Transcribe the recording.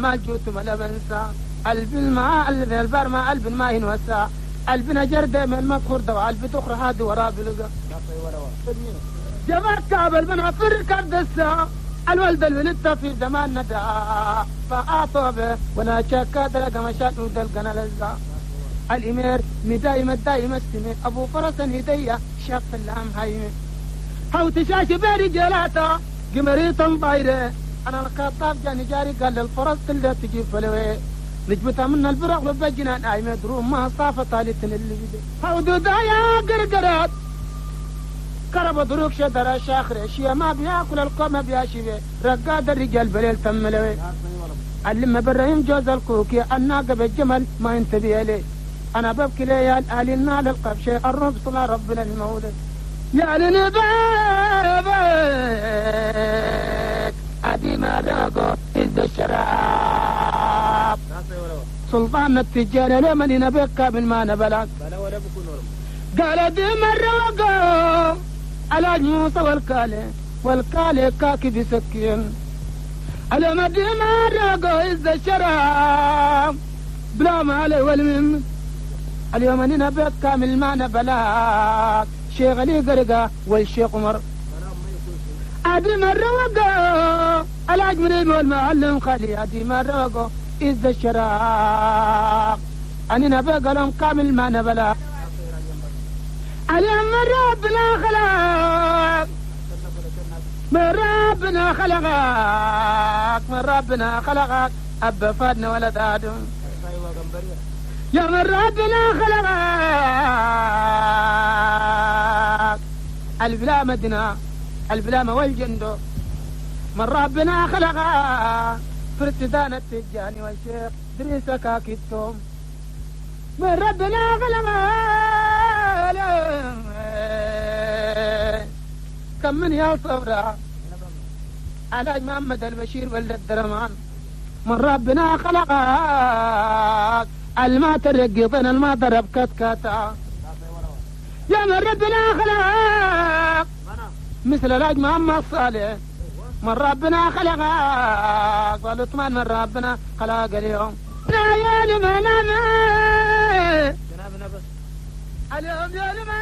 ما جوت ما بنسى قلب الماء البر ما قلب ما ينوسى قلب نجر دائما مذكور دوا قلب تخرى هذا ورا بلقى جمعت كعب البن فرق الدسا الولد الولد في زمان ندى فأعطى ولا شك درجة مشات ودلقنا لزا الإمير مدايم الدايم السمي أبو فرس هدية شاف اللام هايمي هاو تشاش بيري جلاتا قمريتا طايرة أنا الخطاب جاني جاري قال للفرس اللي تجيب فلوي نجبتها من البرق لبجنا نايمة دروم ما صافة طالتن اللي بدي هاو دودايا قرقرات كرب دروك شدر شاخر اشياء ما بياكل القوم بياشي رقاد الرجال بليل تملوي علم ابراهيم جوز الكوكي الناقة بالجمل ما ينتبه لي انا ببكي ليال اهلي النال القبشة الرب صلى ربنا المولد يا لنبابك ادي ما راقو إذ الشراب سلطان التجار لمن ينبك من ما نبلك قال دي مرة على موسى والكالي كاكي بسكين على مدي مرة إذ الشراب بلا ما علي والمم اليوم أننا بيت كامل ما نبلاك شيخ علي قرقة والشيخ عمر أدي مرة وقع على جمرين والمعلم خلي أدي مرة وقع إذ الشراب أننا بيت قلم كامل ما نبلاك اليوم من ربنا خلق من ربنا خلقك أبا فادنا ولد آدم يا من ربنا خلقك البلا مدنا البلا والجندو من ربنا خلقك فرتدان التجاني والشيخ دريسك كاكيتهم من ربنا خلقك كم من يا صبرا على محمد البشير ولد الدرمان من ربنا خلقك الما ترقطن الما ضرب كتكاتا يا من ربنا خلقك مثل الحاج محمد صالح من ربنا خلقك والعثمان من ربنا خلق اليوم لا يا لمن اليوم يا لمن